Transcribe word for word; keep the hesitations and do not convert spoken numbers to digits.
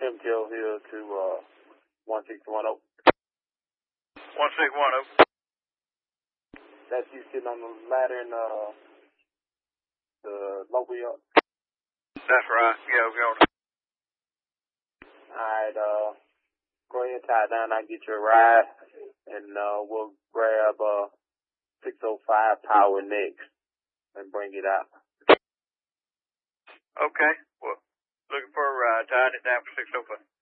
M T L here to uh, one six one zero. one six one zero. That's you sitting on the ladder in uh, the local yard? That's right. Yeah, we're going to. Alright, uh, go ahead, tie it down. I'll get you a ride, and uh, we'll grab uh, six oh five power next and bring it out. Okay. Well, looking for a ride. Tying it down for six oh five.